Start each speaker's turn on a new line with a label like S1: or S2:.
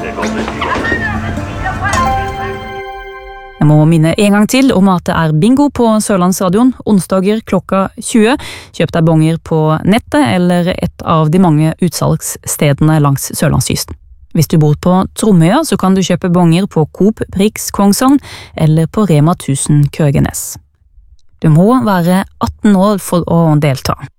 S1: Jeg må minne en gang til om at det er bingo på Sørlandsradion, onsdager klokka 20. Kjøp deg bonger på nettet eller et av de mange utsalgsstedene langs Sørlandskysten. Hvis du bor på Tromøya, så kan du kjøpe bonger på Coop Prix Kongshavn eller på Rema 1000 Krøgenes. Du må være 18 år for å delta.